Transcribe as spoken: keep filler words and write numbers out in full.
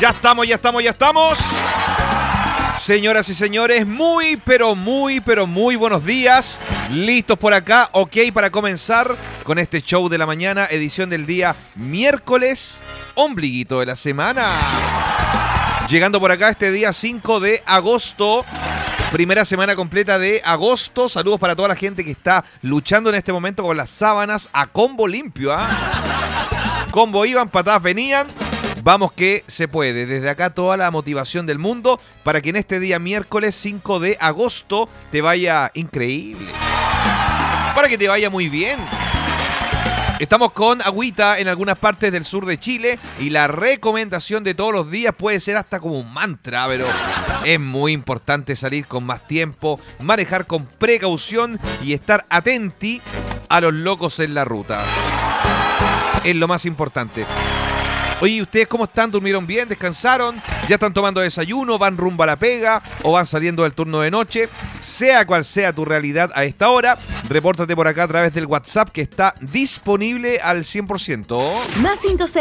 Ya estamos, ya estamos, ya estamos. Señoras y señores, muy, pero muy, pero muy buenos días. Listos por acá, ok, para comenzar con este show de la mañana, edición del día miércoles, ombliguito de la semana. Llegando por acá este día cinco de agosto. Primera semana completa de agosto. Saludos para toda la gente que está luchando en este momento con las sábanas a combo limpio. ¿eh? Combo iban, patadas venían. Vamos que se puede. Desde acá toda la motivación del mundo para que en este día miércoles cinco de agosto te vaya increíble. Para que te vaya muy bien. Estamos con agüita en algunas partes del sur de Chile y la recomendación de todos los días puede ser hasta como un mantra, pero es muy importante salir con más tiempo, manejar con precaución y estar atenti a los locos en la ruta. Es lo más importante. Oye, ¿ustedes cómo están? ¿Durmieron bien? ¿Descansaron? ¿Ya están tomando desayuno? ¿Van rumbo a la pega? ¿O van saliendo del turno de noche? Sea cual sea tu realidad a esta hora, repórtate por acá a través del WhatsApp que está disponible al cien por ciento. Más cinco